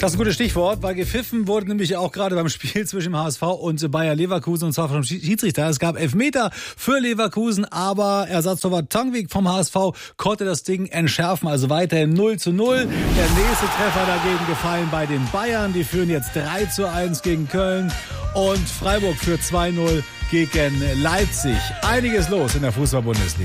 Das ist ein gutes Stichwort, weil gepfiffen wurde nämlich auch gerade beim Spiel zwischen dem HSV und Bayer Leverkusen, und zwar vom Schiedsrichter. Es gab Elfmeter für Leverkusen, aber Ersatztorwart Tangvik vom HSV konnte das Ding entschärfen, also weiterhin 0:0. Der nächste Treffer dagegen gefallen bei den Bayern. Die führen jetzt 3:1 gegen Köln und Freiburg für 2:0 gegen Leipzig. Einiges los in der Fußball-Bundesliga.